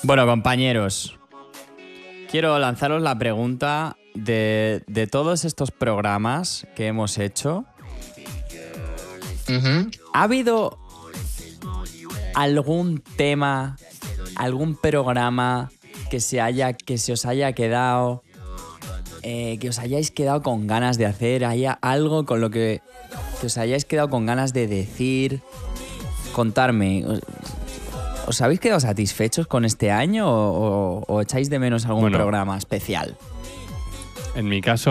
Bueno, compañeros, quiero lanzaros la pregunta de todos estos programas que hemos hecho. ¿Ha habido algún tema, algún programa que se os haya quedado, que os hayáis quedado con ganas de hacer? ¿Hay algo con lo que os hayáis quedado con ganas de decir? Contarme. ¿Os habéis quedado satisfechos con este año o echáis de menos algún programa especial? En mi caso,